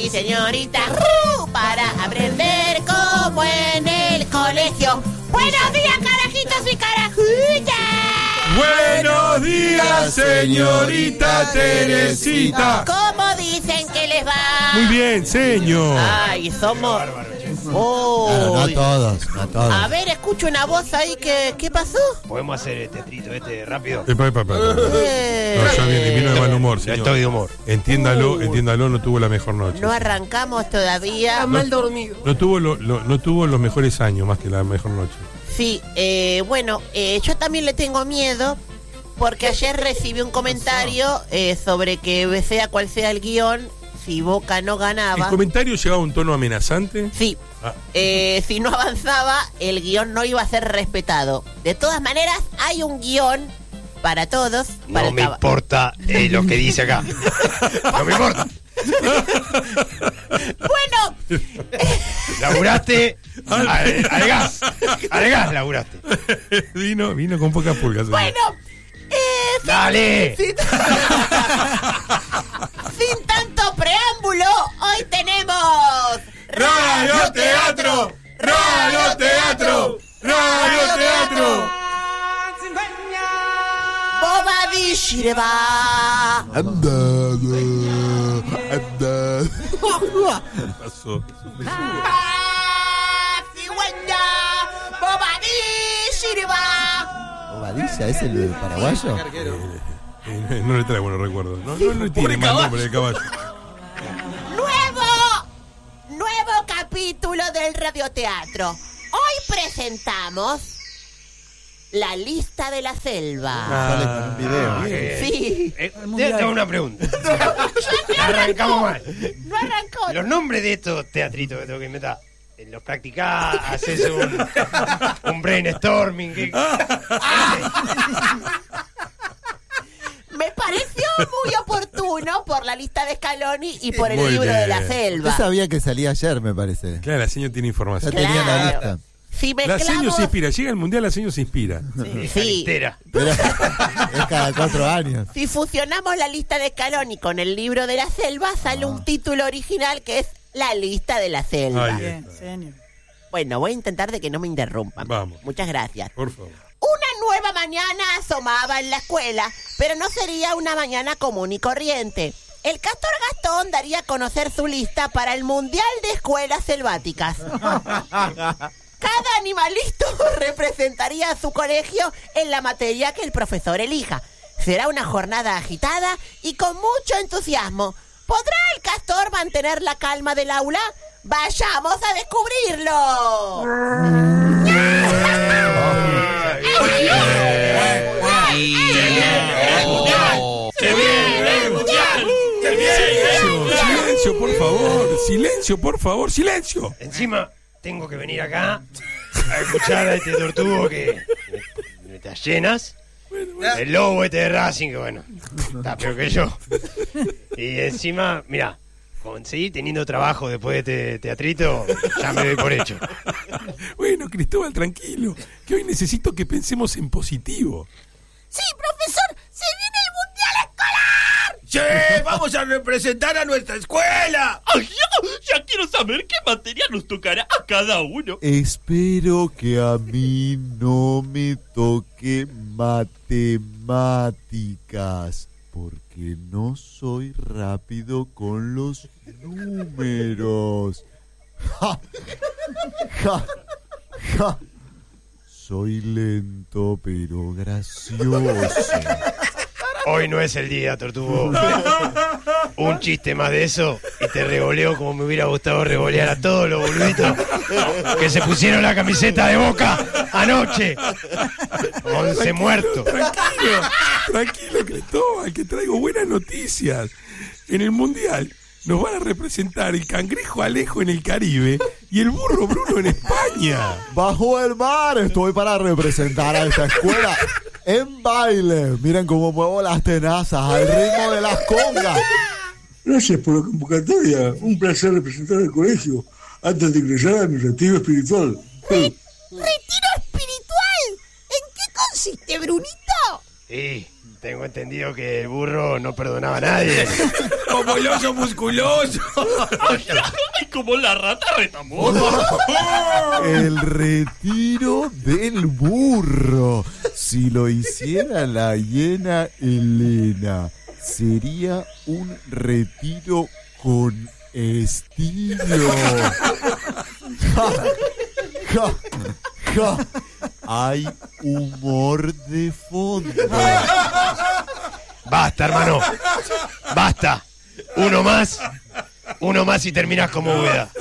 sí señorita, para aprender como en el colegio. Buenos días, carajitos y carajuchas. Buenos días, señorita Teresita. ¿Cómo dicen que les va? Muy bien, señor. Ay, somos... Oh. Claro, no a todos. A ver, escucho una voz ahí que... ¿Qué pasó? ¿Podemos hacer el teatrito rápido? No, ya viene, vino de mal humor, Ya señor. estoy de humor. Entiéndalo, no tuvo la mejor noche. No arrancamos todavía. Está mal dormido. No tuvo los mejores años más que la mejor noche. Sí, bueno, yo también le tengo miedo porque ayer recibí un comentario sobre que sea cual sea el guión, si Boca no ¿El ganaba... comentario llevaba un tono amenazante? Sí, Ah. si no avanzaba, el guión no iba a ser respetado. De todas maneras, hay un guión para todos. Para No el me importa lo que dice acá. No me importa. Bueno, Laburaste al gas. Al gas laburaste. Vino con pocas pulgas. señor. bueno, ¡Dale! sin tanto preámbulo, hoy tenemos... ¡Radio Teatro! ¡Radio Teatro! ¡Radio Teatro! Bobadishireba. ¿Qué pasó? Cigüeña. Bobadishireba. ¿Bobadilla es el paraguayo? No le trae buenos recuerdos. No tiene mal nombre de caballo. Nuevo capítulo del radioteatro. Hoy presentamos La Lista de la Selva. Sale con un video. Sí. Tengo una pregunta. Arrancamos mal. No arrancó. Los nombres de estos teatritos que tengo que inventar, ¿los practicás? ¿Haces un brainstorming? Me pareció muy oportuno por la lista de Scaloni y por el Muy libro de la bien. selva. Usted sabía que salía ayer, me parece. Claro, la señor tiene Ya información. tenía la Claro. lista. Si La señor mezclamos... se inspira. Llega el mundial, la señor se inspira. Sí. Pero es cada 4 años. Si fusionamos la lista de Scaloni con el libro de la selva, sale un título original que es La Lista de la Selva. Ay, Bien, señor. Bueno, voy a intentar de que no me interrumpan. Vamos. Muchas gracias. Por favor. Una nueva mañana asomaba en la escuela, pero no sería una mañana común y corriente. El Castor Gastón daría a conocer su lista para el Mundial de Escuelas Selváticas. Cada animalito representaría a su colegio en la materia que el profesor elija. Será una jornada agitada y con mucho entusiasmo. ¿Podrá el castor mantener la calma del aula? ¡Vayamos a descubrirlo! Silencio, por favor. Silencio, por favor. Silencio. Encima, tengo que venir acá a escuchar a este tortugo que me está llenas. El lobo este de Racing, que bueno, está peor que yo. Y encima, mira, conseguí teniendo trabajo después de este teatrito, ya me doy por hecho. Bueno, Cristóbal, tranquilo. Que hoy necesito que pensemos en positivo. ¡Sí, profesor! ¡Se viene el Mundial Escolar! ¡Che! ¡Vamos a representar a nuestra escuela! ¡Ay, ya quiero saber qué materia nos tocará a cada uno! Espero que a mí no me toque matemáticas, porque no soy rápido con los números. ¡Ja! ¡Ja! ¡Ja! Soy lento pero gracioso. Hoy no es el día, tortugo. Un chiste más de eso y te revoleo como me hubiera gustado revolear a todos los boluditos que se pusieron la camiseta de Boca anoche. 11 muertos. Tranquilo, Cristóbal, que traigo buenas noticias. En el Mundial nos van a representar el cangrejo Alejo en el Caribe y el burro Bruno en España. Bajo el mar estoy para representar a esta escuela en baile. Miren cómo muevo las tenazas al ritmo de las congas. Gracias por la convocatoria. Un placer representar al colegio antes de ingresar a mi retiro espiritual. ¿Retiro espiritual? ¿En qué consiste, Brunito? Sí, tengo entendido que el burro no perdonaba a nadie. Como el oso musculoso. Y como la rata retamosa. El retiro del burro. Si lo hiciera la hiena Elena, sería un retiro con estilo. Ja, ja, ja. Hay humor de fondo. Basta, hermano. Basta. Uno más y terminás como Úbeda.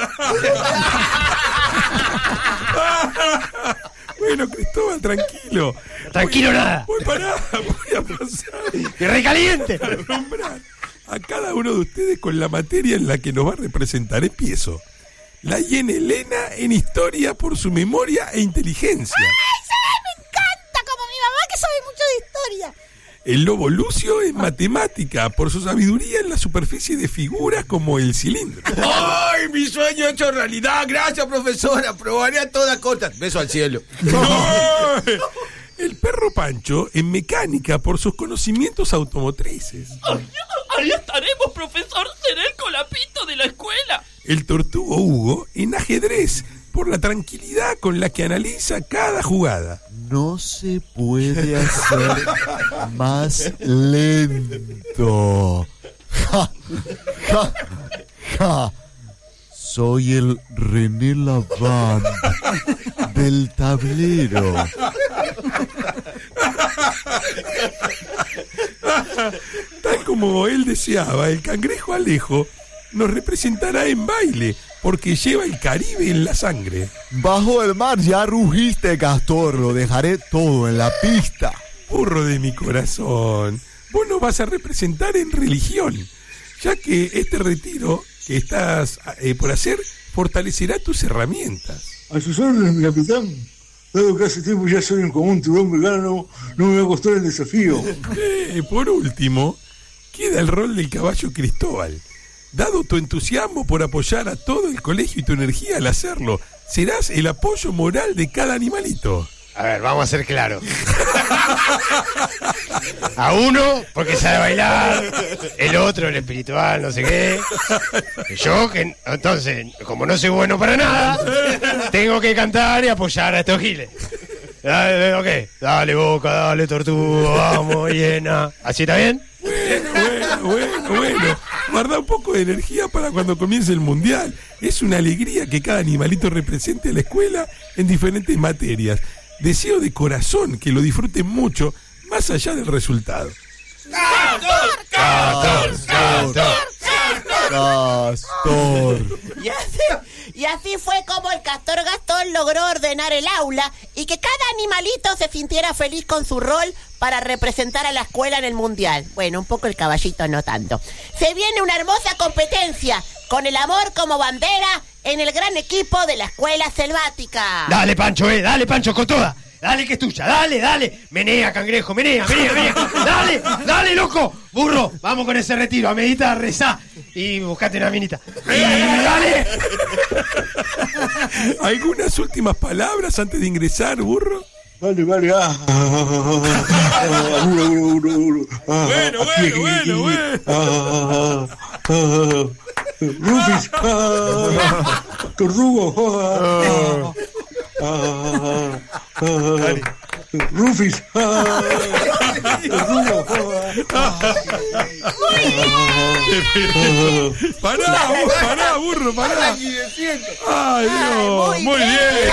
Bueno, Cristóbal, tranquilo. Tranquilo nada. Voy a pasar ¡Y recaliente! a nombrar a cada uno de ustedes con la materia en la que nos va a representar. Empiezo. La hiena Elena en historia por su memoria e inteligencia. Me encanta, como mi mamá que sabe mucho de historia. El lobo Lucio en matemática por su sabiduría en la superficie de figuras como el cilindro. ¡Ay, mi sueño hecho realidad! Gracias, profesora. Probaré a toda costa. Beso al cielo. El perro Pancho en mecánica por sus conocimientos automotrices. Ahí estaremos, profesor. Seré el colapito de la escuela. El tortugo Hugo en ajedrez por la tranquilidad con la que analiza cada jugada. No se puede hacer más lento. Ja, ja, ja. Soy el René Lavand del tablero. Tal como él deseaba, el cangrejo Alejo nos representará en baile porque lleva el Caribe en la sangre. Bajo el mar ya rugiste, Castor. Lo dejaré todo en la pista. Burro de mi corazón, vos nos vas a representar en religión, ya que este retiro que estás por hacer fortalecerá tus herramientas. A sus órdenes, mi capitán. Dado que hace tiempo ya soy un común tiburón vegano, no me va a costar el desafío. Por último, queda el rol del caballo Cristóbal. Dado tu entusiasmo por apoyar a todo el colegio y tu energía al hacerlo, serás el apoyo moral de cada animalito. A ver, vamos a ser claros. A uno, porque sabe bailar. El otro, el espiritual, no sé qué. Y yo, que entonces, como no soy bueno para nada, tengo que cantar y apoyar a estos giles. Dale, ok. Dale, Boca, dale, Tortuga, vamos, hiena. ¿Así está bien? Bueno. Guarda un poco de energía para cuando comience el mundial. Es una alegría que cada animalito represente a la escuela en diferentes materias. Deseo de corazón que lo disfruten mucho, más allá del resultado. Castor. Y así fue como el Castor Gastón logró ordenar el aula y que cada animalito se sintiera feliz con su rol para representar a la escuela en el mundial. Bueno, un poco el caballito no tanto. Se viene una hermosa competencia con el amor como bandera en el gran equipo de la escuela selvática. Dale, Pancho, con toda. Dale, que es tuya, dale. Menea, cangrejo, menea. Dale, loco. Burro, vamos con ese retiro, a meditar, rezá. Y buscate una minita. Y dale. ¿Algunas últimas palabras antes de ingresar, burro? Vale. Bueno. Rufis. Tortugo. Rufis. Pará, burro, pará. Ay, Dios, muy bien.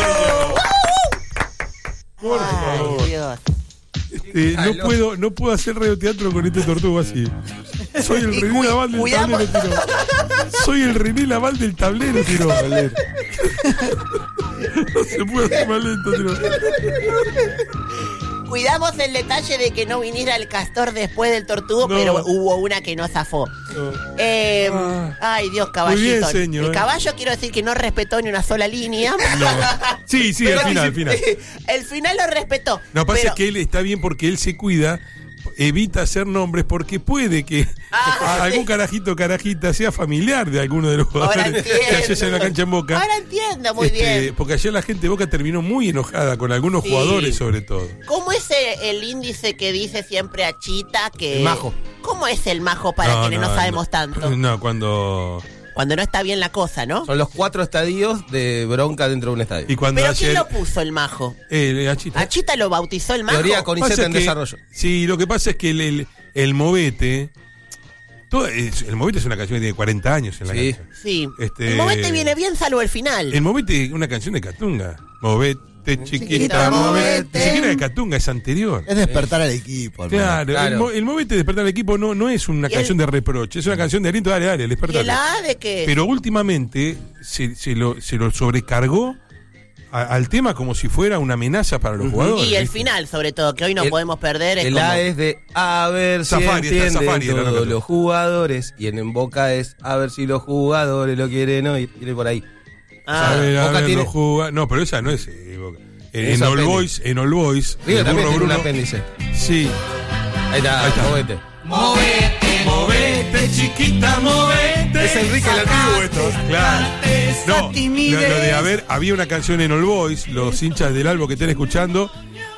Por favor. Dios. No puedo hacer radioteatro con este tortugo así. Soy el René Laval del tablero, tiró. Soy el René Laval del tablero, tiró. No se puede hacer más lento, tiró. Cuidamos el detalle de que no viniera el Castor después del tortugo, pero hubo una que no zafó. Ay, Dios, caballito. Muy bien, señor. El caballo, quiero decir que no respetó ni una sola línea. No. Sí, Pero al final. El final lo respetó. Lo que pasa es que él está bien porque él se cuida, evita hacer nombres porque puede que algún carajita sea familiar de alguno de los jugadores que ayer en la cancha en Boca. Ahora entiendo muy bien. Porque ayer la gente de Boca terminó muy enojada con algunos jugadores sobre todo. ¿Cómo es el índice que dice siempre Achita que... El majo. ¿Cómo es el majo para quienes no sabemos tanto? No, cuando no está bien la cosa, ¿no? Son los 4 estadios de bronca dentro de un estadio. Y cuando ¿Pero quién lo puso el majo? Achita. ¿Achita lo bautizó el majo? Teoría CONICET en desarrollo. Sí, lo que pasa es que el Movete... el Movete es una canción que tiene 40 años en la canción. Sí. El Movete viene bien salvo el final. El Movete es una canción de Catunga. Movete, chiquita, movete. Ni siquiera de Catunga, es anterior. Es despertar al equipo. Claro. El Movete despertar al equipo no es una canción de reproche, es una canción de aliento, dale, despertar. ¿Y el A de qué? Pero últimamente se lo sobrecargó al tema como si fuera una amenaza para los jugadores. Y el final, sobre todo, que hoy no podemos perder. El A es de a ver si entienden todos los jugadores. Y en Boca es a ver si los jugadores lo quieren oír. Viene por ahí. A ver, los jugadores. No, pero esa no es Boca. En All Boys. Río también tiene un apéndice. Sí. Ahí está. Movete. Movete, chiquita, movete. Es Enrique el Antiguo esto. Claro. No, lo de había una canción en All Boys, los hinchas del Albo que estén escuchando,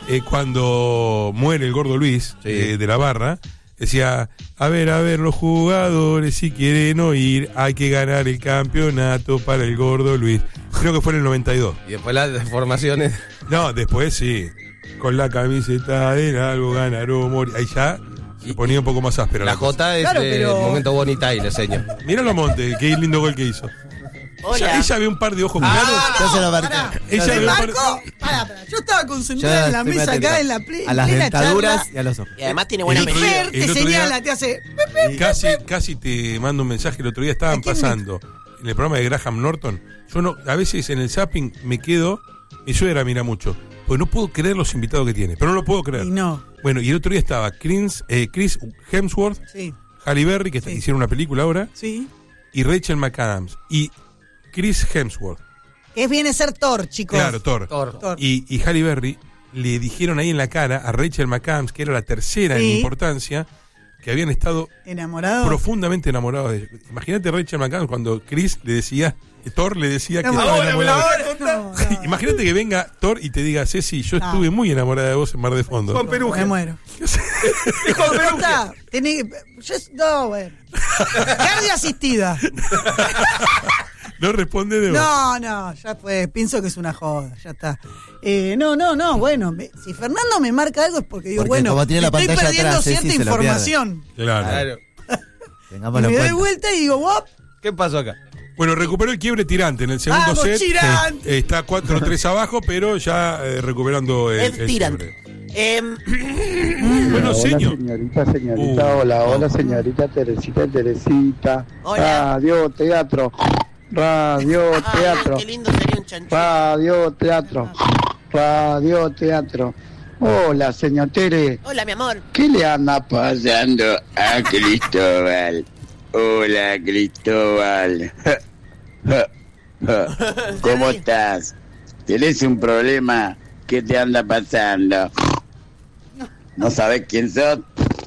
cuando muere el Gordo Luis de la barra, decía, a ver, los jugadores si quieren oír, hay que ganar el campeonato para el Gordo Luis. Creo que fue en el 92. Y después las deformaciones. No, después sí. Con la camiseta del Albo ganar o morir. Ahí ya se ponía un poco más áspera. La J es el momento Bonnie Tyler, señor. Míralo a Monte, qué lindo gol que hizo. Ella ve un par de ojos claros. Yo se lo marqué. Ella ve un par de... Pará. Yo estaba concentrada en la mesa acá en la a las dentaduras y a los ojos. Y además tiene buena medida. Fer te señala, te hace... Casi te mando un mensaje. El otro día estaban pasando en el programa de Graham Norton. Yo a veces en el zapping me quedo. Mi suegra mira mucho. Pues no puedo creer los invitados que tiene. Pero no lo puedo creer. Y no. Bueno, y el otro día estaba Chris Hemsworth, Halle Berry, que hicieron una película ahora. Sí. Y Rachel McAdams. Y Chris Hemsworth. Que viene a ser Thor, chicos. Claro, Thor. Y Halle Berry le dijeron ahí en la cara a Rachel McAdams, que era la tercera en importancia, que habían estado profundamente enamorados de ella. Imagínate Rachel McAdams cuando Thor le decía que estaba enamorado. No. Imagínate que venga Thor y te diga, Ceci, yo estuve muy enamorada de vos en Mar de Fondo. Juan Perugia. Me muero. Juan Perugia. No, bueno. Cardio asistida. No responde de vos. No, ya pues, pienso que es una joda, ya está. No, bueno, si Fernando me marca algo es porque digo, bueno, como tiene la estoy pantalla perdiendo atrás, cierta información. Claro. Me doy vuelta y digo, ¡wop! ¿Qué pasó acá? Bueno, recuperó el quiebre tirante en el segundo set. Está 4-3 abajo, pero ya recuperando el tirante. Bueno, señor. Hola, señorita Teresita. Hola. Radio Teatro. Qué lindo sería un chanchito. Radio Teatro. Hola, señor Tere. Hola, mi amor. ¿Qué le anda pasando a Cristóbal? Hola, Cristóbal. ¿Cómo estás? ¿Tenés un problema? ¿Qué te anda pasando? ¿No sabes quién sos?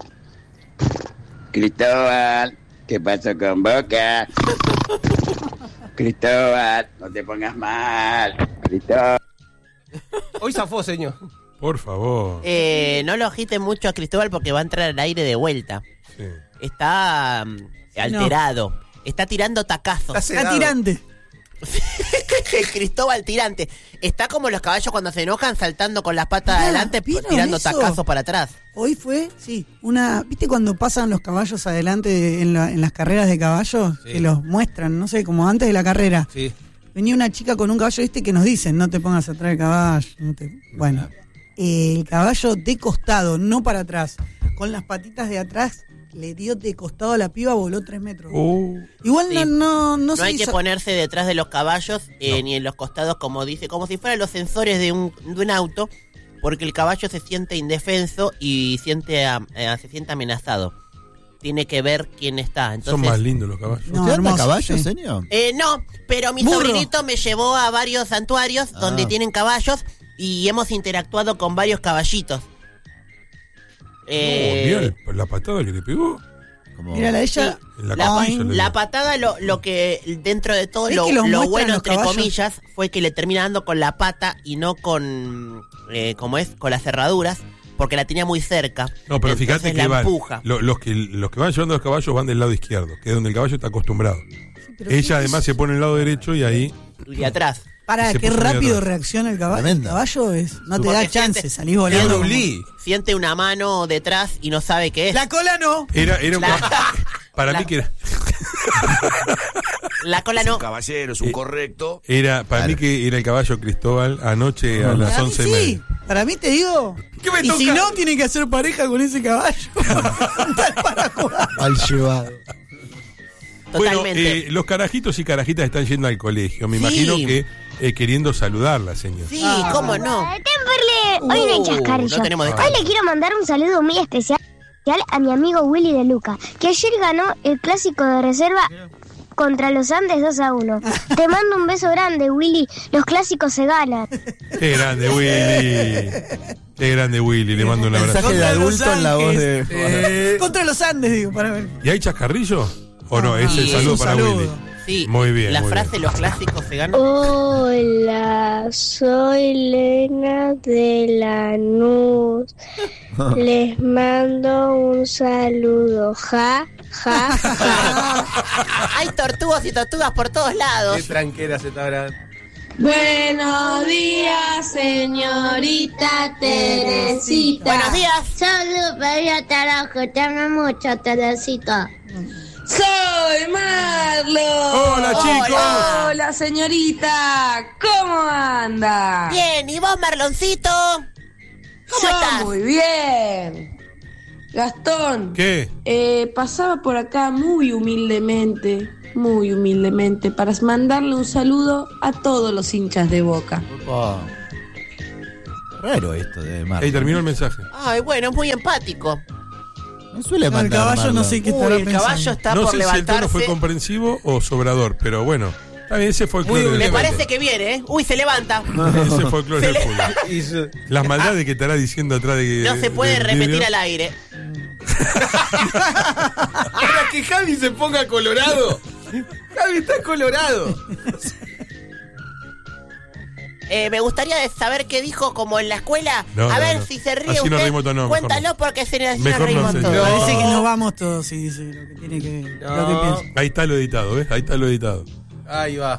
Cristóbal, ¿qué pasó con Boca? Cristóbal, no te pongas mal. Cristóbal. Hoy zafó, señor. Por favor. No lo agiten mucho a Cristóbal porque va a entrar al aire de vuelta. Sí. Está alterado. Está tirando tacazos. Está tirante. Cristóbal tirante. Está como los caballos cuando se enojan saltando con las patas adelante tirando tacazos para atrás. Hoy fue, ¿viste cuando pasan los caballos adelante en las carreras de caballos? Sí. Que los muestran, no sé, como antes de la carrera. Sí. Venía una chica con un caballo, ¿viste? Que nos dicen, no te pongas atrás del caballo. Bueno, el caballo de costado, no para atrás, con las patitas de atrás, le dio de costado a la piba, voló 3 metros. Igual sí. no hay que ponerse detrás de los caballos ni en los costados, como si fueran los sensores de un auto, porque el caballo se siente indefenso y se siente amenazado. Tiene que ver quién está. Entonces, son más lindos los caballos. ¿Usted anda a caballo, señor? No, pero mi sobrinito me llevó a varios santuarios donde tienen caballos y hemos interactuado con varios caballitos. Mira la patada que le pegó. Mira ella. Sí, la patada, lo que dentro de todo, lo bueno, entre comillas, fue que le termina dando con la pata y no con, con las cerraduras. porque la tenía muy cerca. No, pero fíjate Entonces que la van, empuja. los que van llevando los caballos van del lado izquierdo, que es donde el caballo está acostumbrado. Ella además se pone en el lado derecho y ahí... Y atrás. Para se qué puso medio rápido atrás. reacciona el caballo. Tremendo. El caballo no te Porque da chance, siente- salís volando. Siente una mano detrás y no sabe qué es. La cola no. Era un La- para la- mí que era... La cola no. Caballero, es un correcto. Era, para mí que era el caballo Cristóbal anoche a las Para mí 11:30. sí, para mí te digo. Y si no, tienen que hacer pareja con ese caballo. Al llevado. Bueno, Totalmente. los carajitos y carajitas están yendo al colegio. Me Sí. imagino que queriendo saludarla, señor. Sí, cómo no. Temperley, hoy no hay chascarrillo. no tenemos Hoy descanso. le quiero mandar un saludo muy especial a mi amigo Willy de Luca, que ayer ganó el clásico de reserva contra los Andes 2-1. Te mando un beso grande, Willy. Los clásicos se ganan. Qué grande, Willy. Qué grande, Willy. Le mando un abrazo. Mensaje de adulto en la voz de... Contra los Andes, digo, para ver. ¿Y hay chascarrillo? ¿O no? Es el Sí, saludo es un para saludo. Willy. Sí. Muy bien. La muy frase bien. los clásicos se ganan. Hola, soy Lena de Lanús. Les mando un saludo. Ja, ja, ja. Hay tortugas y tortugas por todos lados. Qué tranquera se está hablando. Buenos días, señorita Teresita. Buenos días. Saludos, María Tarajo. Te amo mucho, Teresita. Soy Marlo. Hola, chicos. Hola, señorita. ¿Cómo anda? Bien, ¿y vos, Marloncito? ¿Cómo Yo estás? muy bien. Gastón. ¿Qué? Pasaba por acá muy humildemente, para mandarle un saludo a todos los hinchas de Boca. Opa. Raro esto de Marlon. Ahí terminó el mensaje. Ay, bueno, es muy empático. No suele No, el mandar caballo no Marlon. sé qué Uy, estará el pensando. caballo está No por sé si el tono levantarse. fue comprensivo o sobrador, pero bueno. Está bien, ese folclore del Me fútbol. parece que viene, ¿eh? Uy, se levanta. Ese folclore Se del le- fútbol. Las maldades que estará diciendo atrás de... No se puede del repetir vidrio. al aire. Para que Javi se ponga colorado. Javi está colorado. Me gustaría saber qué dijo como en la escuela. No, a no, ver no. si se ríe Así nos usted. reímos todos, no, mejor Cuéntalo no. porque así nos Mejor no, reímos señor. todos. Parece que nos vamos todos y dice lo que tiene que lo que piensa. Ahí está lo editado, ¿ves? Ahí está lo editado. Ahí va.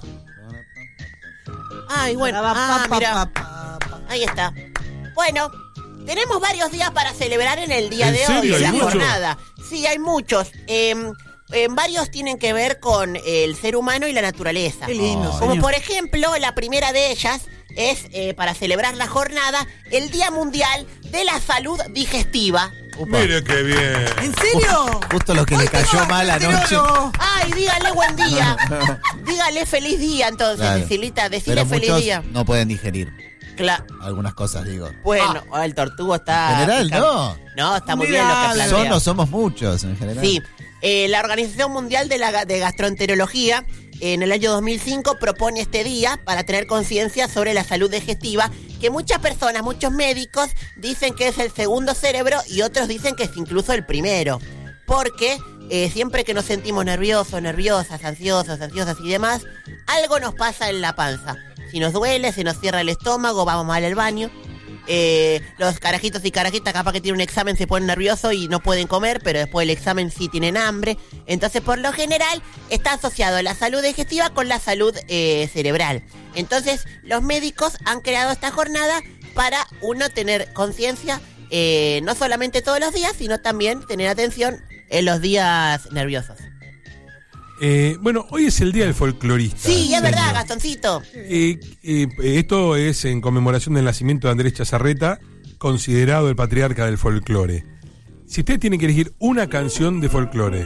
Ay, bueno. Ah, mira. Ahí está. Bueno, tenemos varios días para celebrar en el día ¿En de serio? hoy, ¿Hay la muchos? jornada. Sí, hay muchos. Varios tienen que ver con el ser humano y la naturaleza. Qué lindo, Como señor. por ejemplo, la primera de ellas es, para celebrar la jornada, el Día Mundial de la Salud Digestiva. Mire qué bien. ¿En serio? Justo lo que le cayó mal anoche. Ay, dígale buen día. Dígale feliz día, entonces, Claro. Cecilita. Decile Pero feliz muchos día. no pueden digerir algunas cosas, digo. Bueno, el tortugo está... En general, no. No, está muy bien lo que plantea. No somos muchos en general. Sí, la Organización Mundial de Gastroenterología en el año 2005 propone este día para tener conciencia sobre la salud digestiva, que muchas personas, muchos médicos dicen que es el segundo cerebro y otros dicen que es incluso el primero, porque siempre que nos sentimos nerviosos, nerviosas, ansiosas y demás, algo nos pasa en la panza. Si nos duele, se nos cierra el estómago, vamos mal al baño. Los carajitos y carajitas capaz que tienen un examen, se ponen nerviosos y no pueden comer, pero después del examen sí tienen hambre. Entonces, por lo general, está asociado la salud digestiva con la salud cerebral. Entonces, los médicos han creado esta jornada para uno tener conciencia, no solamente todos los días, sino también tener atención en los días nerviosos. Bueno, hoy es el Día del Folclorista. Sí, es verdad, señor. Gastoncito. Esto es en conmemoración del nacimiento de Andrés Chazarreta, considerado el patriarca del folclore. Si usted tiene que elegir una canción de folclore,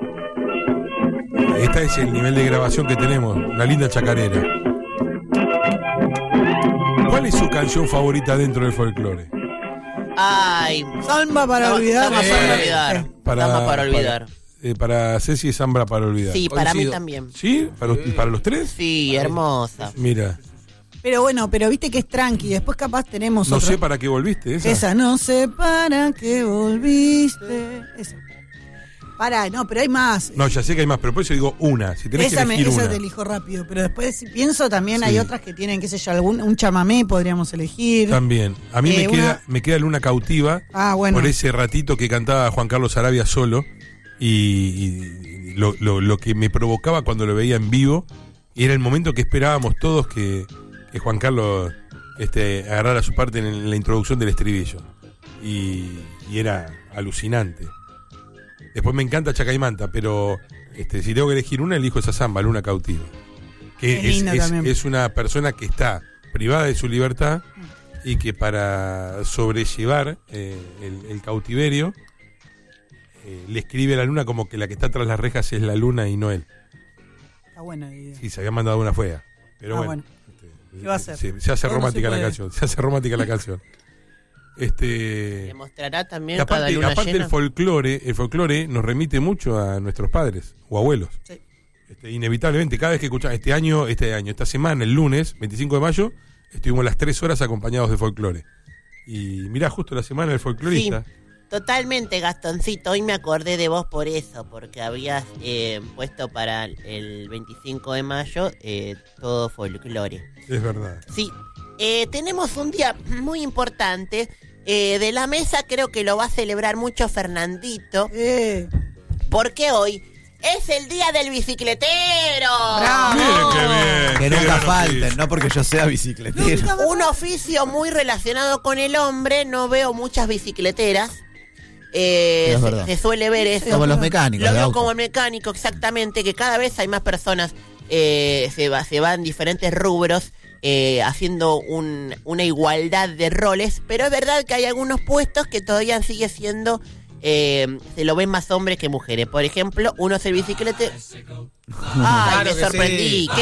esta es el nivel de grabación que tenemos, la linda chacarera. ¿Cuál es su canción favorita dentro del folclore? Ay, Samba para olvidar. Samba para olvidar. Samba para olvidar. Para Ceci es Zambra para olvidar. Sí, para mí también. ¿Sí? ¿Para los tres? Sí, hermosa. Mira, Pero bueno, pero viste que es tranqui. Después capaz tenemos no otra. sé para qué volviste. Esa. Esa, no sé para qué volviste. Esa. Pará, no, pero hay más. No, ya sé que hay más, pero por eso digo una. Si tenés que elegir esa una. te elijo rápido, pero después si pienso también hay otras que tienen, qué sé yo, un chamamé podríamos elegir. También. A mí me queda Luna Cautiva por ese ratito que cantaba Juan Carlos Arabia solo y lo que me provocaba cuando lo veía en vivo era el momento que esperábamos todos que Juan Carlos agarrara su parte en la introducción del estribillo y era alucinante. Después me encanta Chacaimanta, pero si tengo que elegir una, elijo esa samba, Luna Cautiva. Que es una persona que está privada de su libertad y que para sobrellevar el cautiverio le escribe a la luna como que la que está tras las rejas es la luna y no él. Está buena idea. Sí, se había mandado una fea. Pero bueno. ¿Qué va a hacer? Se hace romántica la canción. Se hace romántica la canción. Demostrará también aparte el folclore nos remite mucho a nuestros padres o abuelos. Sí. Inevitablemente, cada vez que escuchamos esta semana, el lunes 25 de mayo, estuvimos las 3 horas acompañados de folclore. Y mirá, justo la semana del folclorista. Sí, totalmente, Gastoncito. Hoy me acordé de vos por eso, porque habías puesto para el 25 de mayo todo folclore. Es verdad. Sí. Tenemos un día muy importante. De la mesa creo que lo va a celebrar mucho Fernandito. Porque hoy es el día del bicicletero. ¡Bravo! Miren qué bien. Que nunca falten, no porque yo sea bicicletero. Un oficio muy relacionado con el hombre. No veo muchas bicicleteras. Se suele ver eso. Como los mecánicos. Lo veo como el mecánico, exactamente. Que cada vez hay más personas. Se van diferentes rubros. Haciendo una igualdad de roles, pero es verdad que hay algunos puestos que todavía sigue siendo se lo ven más hombres que mujeres. Por ejemplo, uno es el bicicletero. ¡Ay, me sorprendí! Sí.